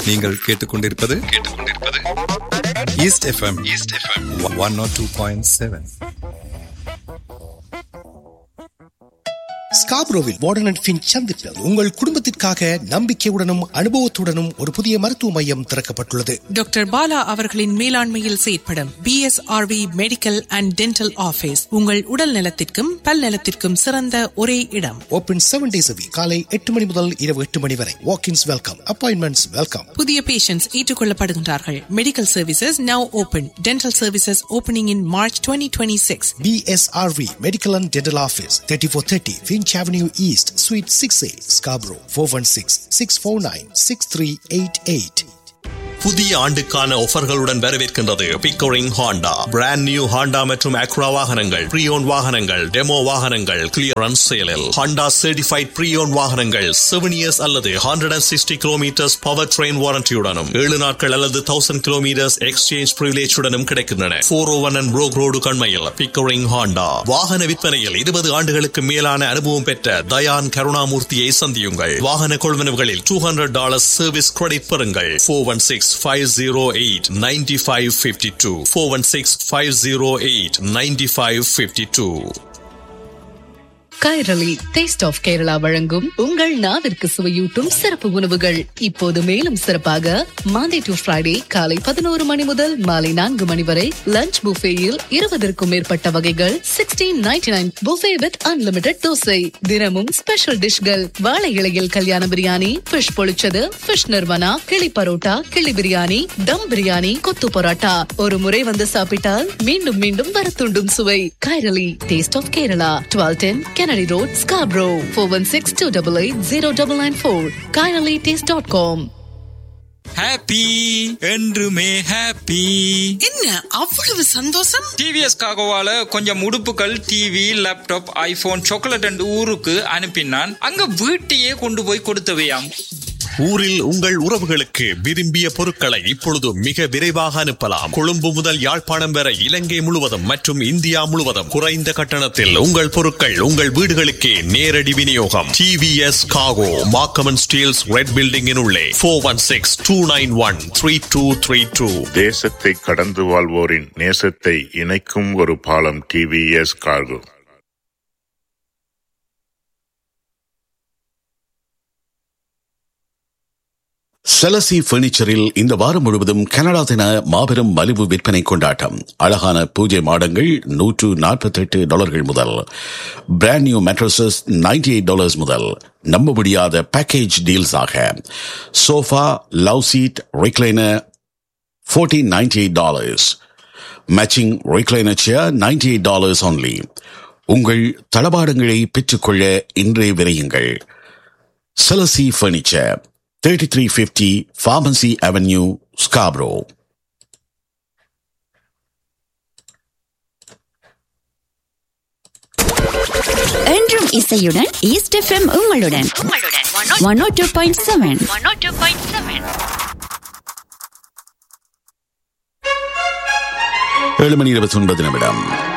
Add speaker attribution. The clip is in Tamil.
Speaker 1: நீங்கள் கேட்டுக்கொண்டிருப்பது east FM 102.7.
Speaker 2: ஸ்காப்ரோவில் warden and Finch சந்திப்பில் உங்கள் குடும்பத்திற்காக நம்பிக்கையுடனும் அனுபவத்துடனும் ஒரு புதிய மருத்துவ மையம் திறக்கப்பட்டுள்ளது.
Speaker 3: டாக்டர் பாலா அவர்களின் மேலாண்மையில் செயற்படும் BSRV medical and dental office உங்கள் உடல் நலத்திற்கும் பல் நலத்திற்கும் சிறந்த ஒரே இடம்.
Speaker 2: Open 7 days a week. காலை 8 மணி முதல் இரவு 8 மணி வரை. வாக்-இன்ஸ் வெல்கம், அப்பாயின்மெண்ட்ஸ் வெல்கம்.
Speaker 3: புதிய patients ஏற்றுக்கொள்ளப்படுகின்றார்கள். Medical services now open. Dental services opening in March 2026.
Speaker 2: BSRV Medical and Dental Office, 3430 Finch Avenue East, Suite 6A, Scarborough, 416-649-6388.
Speaker 4: புதிய ஆண்டுக்கான ஆஃபர்களுடன் வரவேற்கின்றது Pickering Honda. Brand new Honda மற்றும் அக்ரா வாகனங்கள், ப்ரீயோன் வாகனங்கள், டெமோ வாகனங்கள் கிளியரன்ஸ் சேலில். ஹாண்டா சர்டிஃபைட் ப்ரீயோன் வாகனங்கள் 7 years அல்லது 160 kilometers பவர் ட்ரெயின் வாரண்டியுடனும் 7 நாட்கள் அல்லது 1000 kilometers எக்ஸ்சேஞ்ச் பிரிவிலேஜுடனும் கிடைக்கின்றன. 401 and Brook Road கண்மையில் Pickering Honda. வாகன விற்பனையில் 20 ஆண்டுகளுக்கு மேலான அனுபவம் பெற்ற தயான் கருணாமூர்த்தியை சந்தியுங்கள். வாகன கொள்வனவுகளில் $200 சர்வீஸ் கிரெடிட் பெறுங்கள். 416-508-9552 416-508-9552.
Speaker 5: கைரளி டேஸ்ட் ஆஃப் கேரளா வழங்கும் உங்கள் நாவிற்கு சுவையூட்டும் சிறப்பு உணவுகள். இப்போது மேலும் சிறப்பாக மாண்டே டு ஃப்ரைடே காலை 11 மணி முதல் மாலை 4 மணி வரை லஞ்ச் புஃபேயில் 20க்கும் மேற்பட்ட வகைகள் $16.99. Buffet with unlimited dosa. தினமும் ஸ்பெஷல் டிஷ்கள். வாழை இலையில் கல்யாண பிரியாணி, ஃபிஷ் பொழிச்சது, ஃபிஷ் நிர்வனா, கிளி பரோட்டா, கிளி பிரியாணி, தம் பிரியாணி, கொத்து பரோட்டா. ஒரு முறை வந்து சாப்பிட்டால் மீண்டும் மீண்டும் வர தூண்டும் சுவை. Kairali taste of Kerala, 1210 Kennedy Road, Scarborough, 416-288-0994. KairaliTaste.com.
Speaker 6: Happy என்றுமே ஹாப்பி.
Speaker 3: என்ன அவ்வளவு சந்தோஷம்?
Speaker 6: டிவிஎஸ் காகோவால கொஞ்சம் உடுப்புகள், TV, laptop, iPhone, chocolate and ஊருக்கு அனுப்பினான். அங்க வீட்டையே கொண்டு போய் கொடுத்தவையாம்.
Speaker 4: ஊரில் உங்கள் உறவுகளுக்கு விரும்பிய பொருட்களை இப்பொழுது மிக விரைவாக அனுப்பலாம். கொழும்பு முதல் யாழ்ப்பாணம் வரை இலங்கை முழுவதும் மற்றும் இந்தியா முழுவதும் குறைந்த கட்டணத்தில் உங்கள் பொருட்கள் உங்கள் வீடுகளுக்கே நேரடி விநியோகம். டிவிஎஸ் காகோ, மார்க்கம் ஸ்டீல்ஸ் ரெட் பில்டிங்கின் உள்ளே 416-291-3232.
Speaker 7: தேசத்தை கடந்து வாழ்வோரின் நேசத்தை இணைக்கும் ஒரு பாலம். TVS cargo.
Speaker 8: செலசி பர்னிச்சரில் இந்த வாரம் முழுவதும் கனடா தின மாபெரும் மலிவு விற்பனை கொண்டாட்டம். அழகான பூஜை மாடங்கள் $148 முதல், பிராண்ட் நியூ மேட்ரஸஸ் $98 முதல், நம்ப முடியாத பேக்கேஜ் டீல்ஸ் ஆக sofa, love seat, recliner $1498, matching recliner சேர் $98 only. உங்கள் தளபாடங்களை பெற்றுக்கொள்ள இன்றே விரையுங்கள். செலசி பர்னிச்சர், 3350 Pharmacy Avenue, Scarborough.
Speaker 9: என்றும் இசையுடன் ஈஸ்ட் எஃப்எம் உங்களுடன் 102.7.
Speaker 8: 7:29